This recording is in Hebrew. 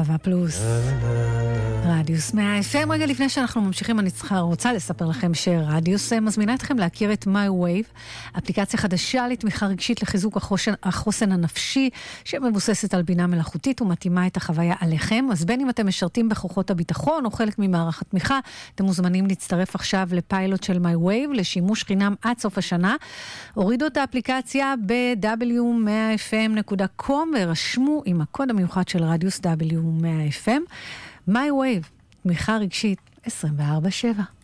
אהבה פלוס. רדיוס 100 FM. רגע לפני שאנחנו ממשיכים, אני רוצה לספר לכם שרדיוס מזמינה אתכם להכיר את MyWave, אפליקציה חדשה לתמיכה רגשית לחיזוק החוסן הנפשי, שמבוססת על בינה מלאכותית ומתאימה את החוויה עליכם. אז בין אם אתם משרתים בכוחות הביטחון או חלק ממערך התמיכה, אתם מוזמנים להצטרף עכשיו לפיילוט של MyWave לשימוש חינם עד סוף השנה. הורידו את האפליקציה w100fm.com ורשמו עם הקוד המיוחד של רדיוס W100FM. MyWave, תמיכה רגשית 24/7.